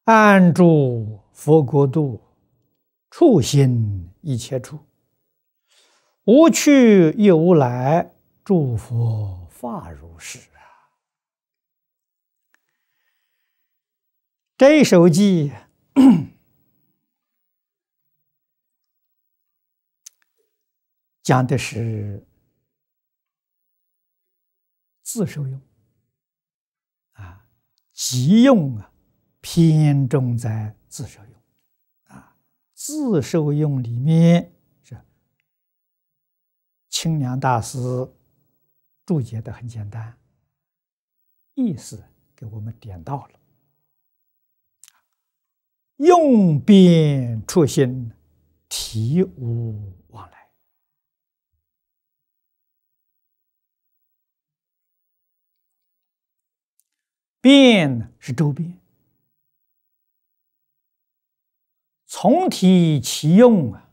安住佛国度，处心一切处，无去亦无来，诸佛法如是啊。这一首偈讲的是自受用啊，即用啊，偏重在自受用啊。自受用里面是清凉大师注解的很简单，意思给我们点到了。用边处心，体无往来。边是周边，从体起用啊，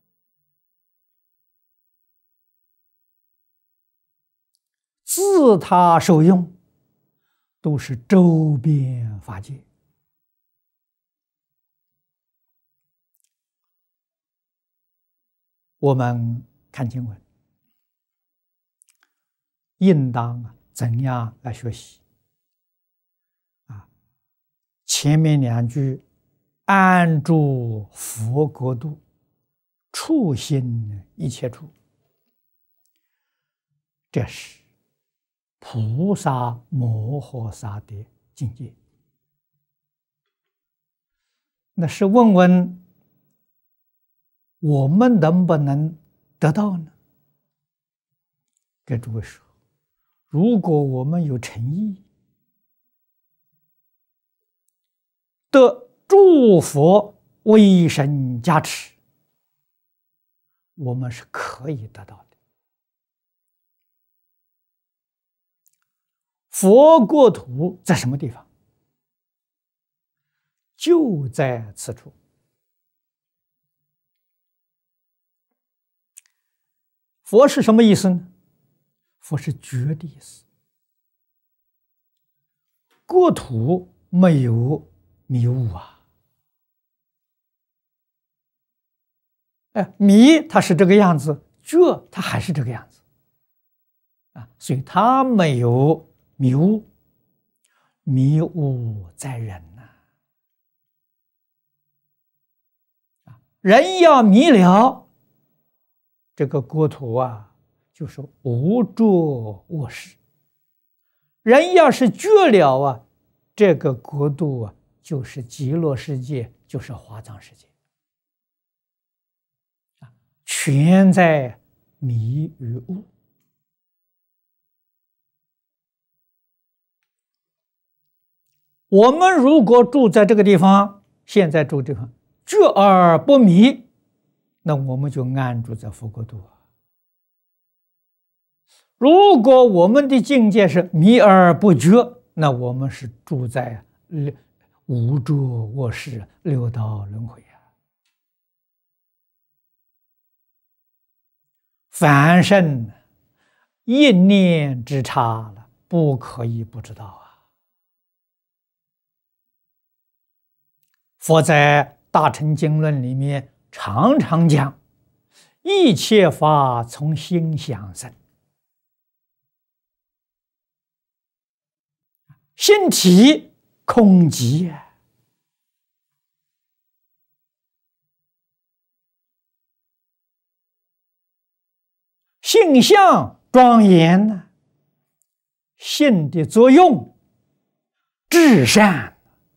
自他受用，都是周边法界。我们看经文，应当怎样来学习？前面两句安住佛国度，处心一切处，这是菩萨摩诃萨的境界。那是问问我们能不能得到呢？跟诸位说，如果我们有诚意，得诸佛威神加持，我们是可以得到的。佛国土在什么地方？就在此处。佛是什么意思呢？佛是觉的意思。国土没有迷雾啊，迷它是这个样子，觉它还是这个样子啊，所以它没有迷雾，迷雾在人呐。人要迷了，这个国土啊，就是无着卧室；人要是觉了啊，这个国度啊，就是极乐世界，就是华藏世界，全在迷与悟。我们如果住在这个地方，现在住这地方，觉而不迷，那我们就安住在佛国度啊。如果我们的境界是迷而不觉，那我们是住在无着卧室，六道轮回啊。凡圣一念之差了，不可以不知道啊。佛在《大乘经论》里面常常讲，一切法从心想生，心体空寂啊。性相庄严呢，性的作用至善，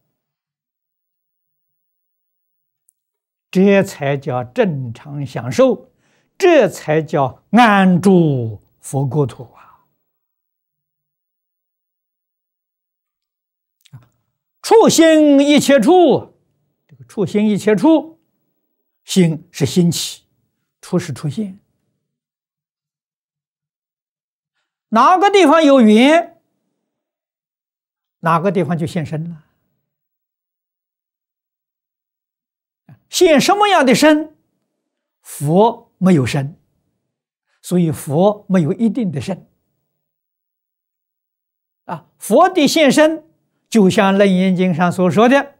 这才叫正常享受，这才叫安住佛国土啊。处心一切处，这个处心一切处，心是心起，处是出现。哪个地方有缘，哪个地方就现身了。现什么样的身？佛没有身，所以佛没有一定的身啊。佛的现身，就像《楞严经》上所说的，